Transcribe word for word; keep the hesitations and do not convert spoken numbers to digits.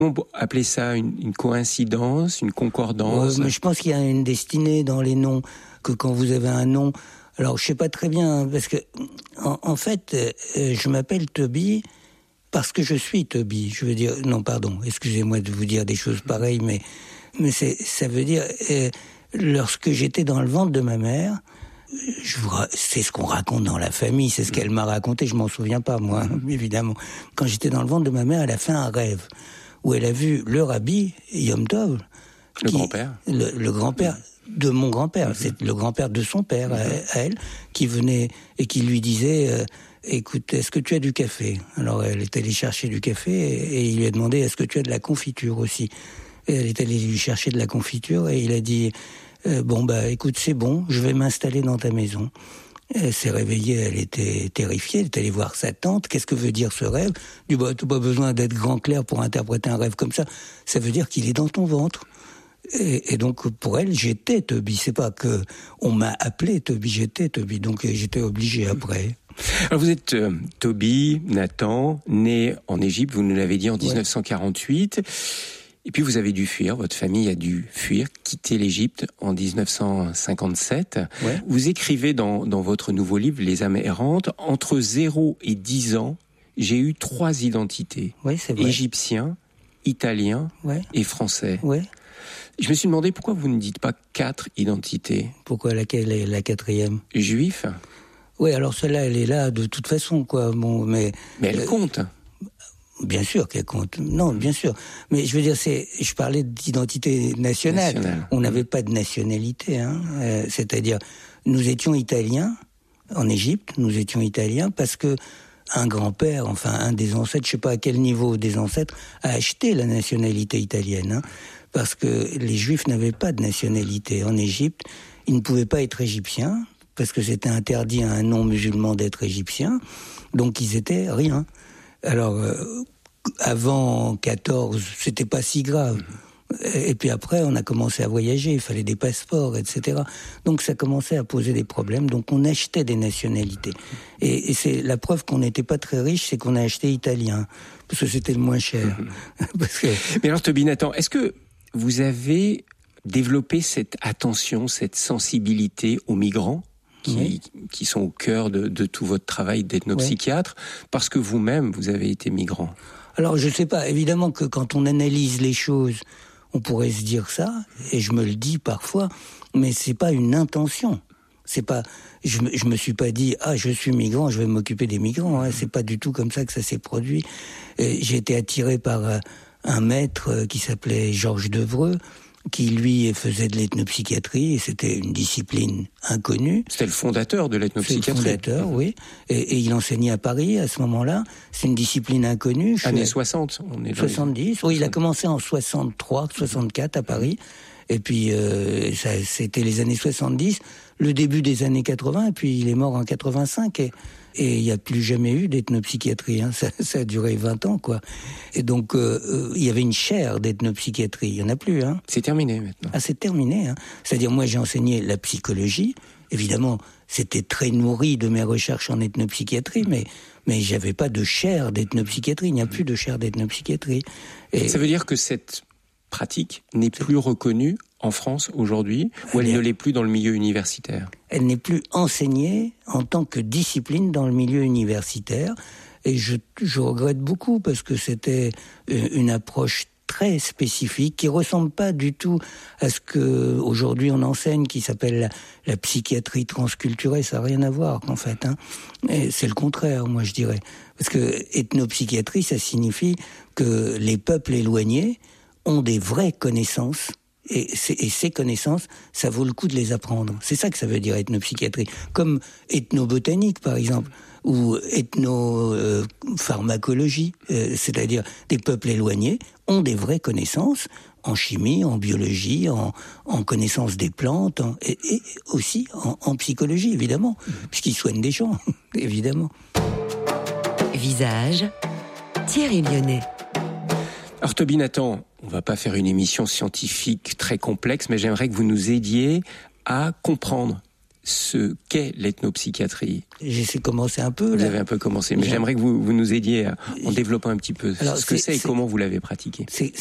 On peut appeler ça une, une coïncidence, une concordance. Ouais, mais je pense qu'il y a une destinée dans les noms, que quand vous avez un nom... Alors, je sais pas très bien, parce que, en, en fait, euh, je m'appelle Toby parce que je suis Toby. Je veux dire... Non, pardon, excusez-moi de vous dire des choses pareilles, mais, mais c'est, ça veut dire... Euh, lorsque j'étais dans le ventre de ma mère... Je vous, c'est ce qu'on raconte dans la famille, c'est ce qu'elle m'a raconté, je m'en souviens pas, moi, évidemment. Quand j'étais dans le ventre de ma mère, elle a fait un rêve où elle a vu le rabbi, Yom Tov. Le qui, grand-père. Le, le grand-père de mon grand-père, mm-hmm. c'est le grand-père de son père, mm-hmm. à, à elle, qui venait et qui lui disait euh, « Écoute, est-ce que tu as du café ?» Alors elle est allée chercher du café et, et il lui a demandé « Est-ce que tu as de la confiture aussi ?» Et elle est allée lui chercher de la confiture et il a dit euh, « Bon, bah écoute, c'est bon, je vais m'installer dans ta maison. » Elle s'est réveillée, elle était terrifiée, elle est allée voir sa tante. Qu'est-ce que veut dire ce rêve ? Du bah, t'as pas besoin d'être grand clair pour interpréter un rêve comme ça. Ça veut dire qu'il est dans ton ventre. Et, et donc pour elle, j'étais Toby. C'est pas que on m'a appelé Toby, j'étais Toby. Donc j'étais obligé après. Alors vous êtes euh, Toby Nathan, né en Égypte. Vous nous l'avez dit en dix-neuf cent quarante-huit. Ouais. Et puis vous avez dû fuir, votre famille a dû fuir, quitter l'Égypte en dix-neuf cent cinquante-sept. Ouais. Vous écrivez dans, dans votre nouveau livre, Les âmes errantes, entre zéro et dix ans, j'ai eu trois identités. Ouais, c'est vrai. Égyptien, italien ouais. et français. Ouais. Je me suis demandé pourquoi vous ne dites pas quatre identités. Pourquoi laquelle est la quatrième ? Juif. Oui, alors celle-là, elle est là de toute façon, quoi. Bon, mais, mais elle euh, compte. Bien sûr qu'elle compte. Non, bien sûr. Mais je veux dire, c'est, je parlais d'identité nationale. Nationale. On n'avait pas de nationalité, hein. Euh, c'est-à-dire, nous étions italiens en Égypte. Nous étions italiens parce que un grand-père, enfin un des ancêtres, je sais pas à quel niveau des ancêtres, a acheté la nationalité italienne, hein, parce que les Juifs n'avaient pas de nationalité en Égypte. Ils ne pouvaient pas être égyptiens parce que c'était interdit à un non-musulman d'être égyptien. Donc ils étaient rien. Alors, euh, avant quatorze, c'était pas si grave. Et puis après, on a commencé à voyager, il fallait des passeports, et cetera. Donc ça commençait à poser des problèmes, donc on achetait des nationalités. Et, et c'est la preuve qu'on n'était pas très riche, c'est qu'on a acheté italien, parce que c'était le moins cher. parce que... Mais alors, Toby Nathan, est-ce que vous avez développé cette attention, cette sensibilité aux migrants ? Qui, oui. qui sont au cœur de, de tout votre travail d'ethnopsychiatre, oui. parce que vous-même, vous avez été migrant. Alors, je sais pas, évidemment que quand on analyse les choses, on pourrait se dire ça, et je me le dis parfois, mais c'est pas une intention. C'est pas, je me, je me suis pas dit, ah, je suis migrant, je vais m'occuper des migrants, hein. C'est pas du tout comme ça que ça s'est produit. Et j'ai été attiré par euh, un maître euh, qui s'appelait Georges Devreux, qui, lui, faisait de l'ethnopsychiatrie, et c'était une discipline inconnue. C'était le fondateur de l'ethnopsychiatrie. C'est le fondateur, mmh. oui. Et, et il enseignait à Paris, à ce moment-là. C'est une discipline inconnue. Je Années soixante, on est dans soixante-dix, les... oui, il a commencé en soixante-trois, soixante-quatre à Paris. Et puis, euh, ça, c'était les années soixante-dix, le début des années quatre-vingts, et puis il est mort en quatre-vingt-cinq, et... Et il n'y a plus jamais eu d'ethnopsychiatrie, hein. ça, ça a duré vingt ans, quoi. Et donc, euh, euh, il y avait une chaire d'ethnopsychiatrie, il n'y en a plus, hein. C'est terminé maintenant. Ah, c'est terminé, hein. C'est-à-dire, moi, j'ai enseigné la psychologie. Évidemment, c'était très nourri de mes recherches en ethnopsychiatrie, mais, mais j'avais pas de chaire d'ethnopsychiatrie, il n'y a plus de chaire d'ethnopsychiatrie. Et... Ça veut dire que cette pratique n'est plus reconnue en France aujourd'hui, ou elle, elle ne l'est plus dans le milieu universitaire ? Elle n'est plus enseignée en tant que discipline dans le milieu universitaire. Et je, je regrette beaucoup parce que c'était une approche très spécifique qui ressemble pas du tout à ce que aujourd'hui on enseigne, qui s'appelle la, la psychiatrie transculturée. Ça n'a rien à voir, en fait, hein. Et c'est le contraire, moi, je dirais. Parce que ethnopsychiatrie, ça signifie que les peuples éloignés ont des vraies connaissances. Et, et ces connaissances, ça vaut le coup de les apprendre. C'est ça que ça veut dire ethnopsychiatrie. Comme ethnobotanique, par exemple, ou ethnopharmacologie, euh, c'est-à-dire des peuples éloignés ont des vraies connaissances en chimie, en biologie, en, en connaissance des plantes, en, et, et aussi en, en psychologie, évidemment, mmh. puisqu'ils soignent des gens, évidemment. Visage, Thierry Lyonnais. Alors Toby Nathan, on va pas faire une émission scientifique très complexe, mais j'aimerais que vous nous aidiez à comprendre ce qu'est l'ethnopsychiatrie. J'ai commencé un peu. Vous là. avez un peu commencé, mais j'aimerais que vous, vous nous aidiez à, en développant un petit peu Alors, ce que c'est, c'est et c'est, comment vous l'avez pratiqué. C'est,